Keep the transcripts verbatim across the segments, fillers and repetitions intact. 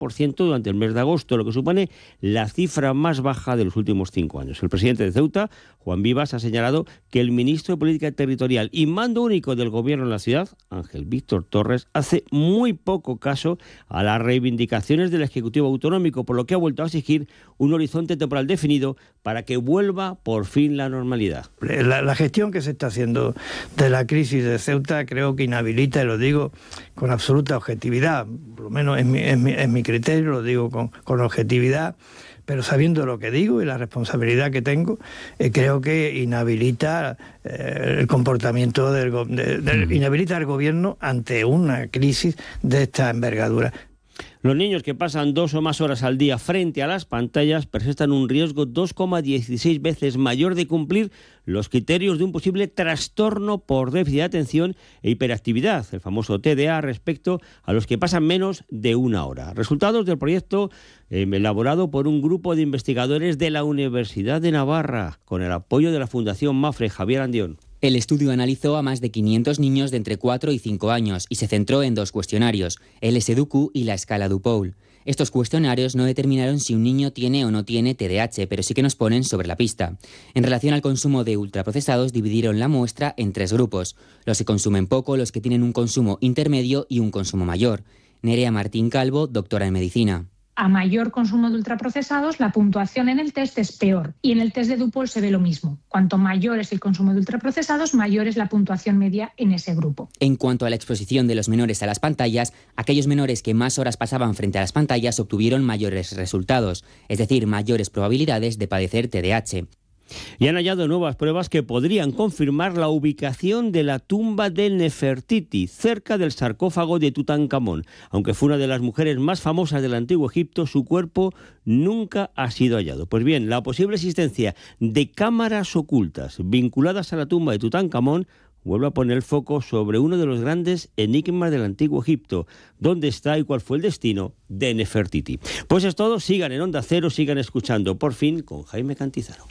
por ciento durante el mes de agosto, lo que supone la cifra más baja de los últimos cinco años. El presidente de Ceuta, Juan Vivas, ha señalado que el ministro de Política Territorial y mando único del gobierno en la ciudad, Ángel Víctor Torres, hace muy poco caso a las reivindicaciones del Ejecutivo Autonómico, por lo que ha vuelto a exigir un horizonte temporal definido para que vuelva por fin la normalidad. La, la gestión que se está haciendo de la crisis de Ceuta creo que inhabilita, y lo digo con absoluta objetividad, por lo menos es mi, es mi, es mi criterio, lo digo con, con objetividad, pero sabiendo lo que digo y la responsabilidad que tengo, eh, creo que inhabilita eh, el comportamiento del, de, de, mm. inhabilita al gobierno ante una crisis de esta envergadura. Los niños que pasan dos o más horas al día frente a las pantallas presentan un riesgo dos coma dieciséis veces mayor de cumplir los criterios de un posible trastorno por déficit de atención e hiperactividad, el famoso T D A, respecto a los que pasan menos de una hora. Resultados del proyecto eh, elaborado por un grupo de investigadores de la Universidad de Navarra, con el apoyo de la Fundación Mafre. Javier Andión. El estudio analizó a más de quinientos niños de entre cuatro y cinco años y se centró en dos cuestionarios, el S D Q y la escala Dupoul. Estos cuestionarios no determinaron si un niño tiene o no tiene T D A H, pero sí que nos ponen sobre la pista. En relación al consumo de ultraprocesados, dividieron la muestra en tres grupos: los que consumen poco, los que tienen un consumo intermedio y un consumo mayor. Nerea Martín Calvo, doctora en medicina. A mayor consumo de ultraprocesados, la puntuación en el test es peor. Y en el test de Dupoul se ve lo mismo. Cuanto mayor es el consumo de ultraprocesados, mayor es la puntuación media en ese grupo. En cuanto a la exposición de los menores a las pantallas, aquellos menores que más horas pasaban frente a las pantallas obtuvieron mayores resultados, es decir, mayores probabilidades de padecer T D A H. Y han hallado nuevas pruebas que podrían confirmar la ubicación de la tumba de Nefertiti, cerca del sarcófago de Tutankamón. Aunque fue una de las mujeres más famosas del Antiguo Egipto, su cuerpo nunca ha sido hallado. Pues bien, la posible existencia de cámaras ocultas vinculadas a la tumba de Tutankamón vuelve a poner el foco sobre uno de los grandes enigmas del Antiguo Egipto: ¿dónde está y cuál fue el destino de Nefertiti? Pues es todo, sigan en Onda Cero, sigan escuchando Por Fin con Jaime Cantizaro.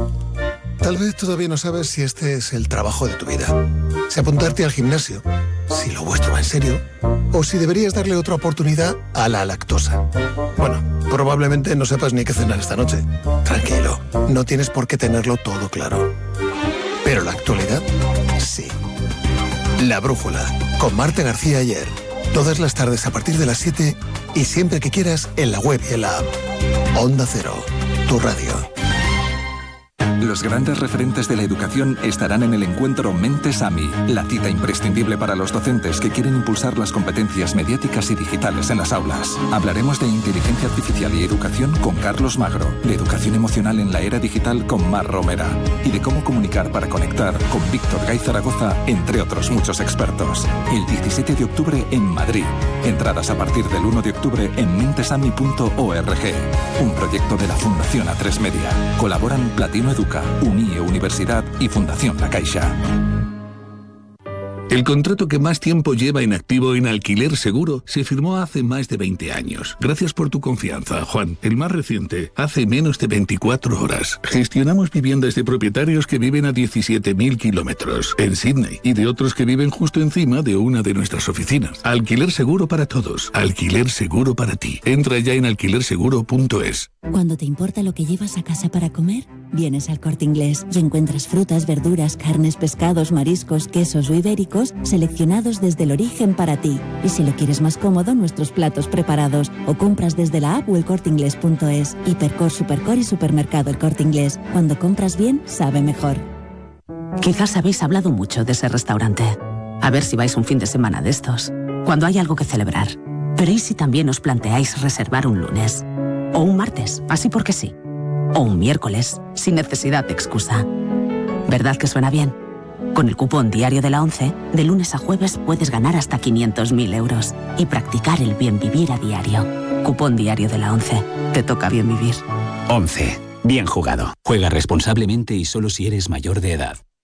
Tal vez todavía no sabes si este es el trabajo de tu vida, si apuntarte al gimnasio, si lo vuestro va en serio, o si deberías darle otra oportunidad a la lactosa. Bueno, probablemente no sepas ni qué cenar esta noche. Tranquilo, no tienes por qué tenerlo todo claro. Pero la actualidad, sí. La Brújula, con Marta García Ayer. Todas las tardes a partir de las siete y siempre que quieras en la web y en la app. Onda Cero, tu radio. Los grandes referentes de la educación estarán en el encuentro Mentes A M I, la cita imprescindible para los docentes que quieren impulsar las competencias mediáticas y digitales en las aulas. Hablaremos de inteligencia artificial y educación con Carlos Magro, de educación emocional en la era digital con Mar Romera y de cómo comunicar para conectar con Víctor Gay Zaragoza, entre otros muchos expertos. El diecisiete de octubre en Madrid. Entradas a partir del uno de octubre en mentesami punto org. Un proyecto de la Fundación A tres Media. Colaboran Platino Educa, Unie Universidad y Fundación La Caixa. El contrato que más tiempo lleva en activo en Alquiler Seguro se firmó hace más de veinte años. Gracias por tu confianza, Juan. El más reciente, hace menos de veinticuatro horas. Gestionamos viviendas de propietarios que viven a diecisiete mil kilómetros en Sydney y de otros que viven justo encima de una de nuestras oficinas. Alquiler Seguro para todos. Alquiler Seguro para ti. Entra ya en alquiler seguro punto es. Cuando te importa lo que llevas a casa para comer, vienes al Corte Inglés y encuentras frutas, verduras, carnes, pescados, mariscos, quesos o ibéricos seleccionados desde el origen para ti. Y si lo quieres más cómodo, nuestros platos preparados. O compras desde la app o el corte inglés punto es. Hipercor, Supercor y Supermercado El Corte Inglés. Cuando compras bien, sabe mejor. Quizás habéis hablado mucho de ese restaurante. A ver si vais un fin de semana de estos, cuando hay algo que celebrar. Pero ¿y si también os planteáis reservar un lunes? O un martes, así porque sí. O un miércoles, sin necesidad de excusa. ¿Verdad que suena bien? Con el cupón diario de la ONCE, de lunes a jueves puedes ganar hasta quinientos mil euros y practicar el bien vivir a diario. Cupón diario de la ONCE. Te toca bien vivir. ONCE. Bien jugado. Juega responsablemente y solo si eres mayor de edad.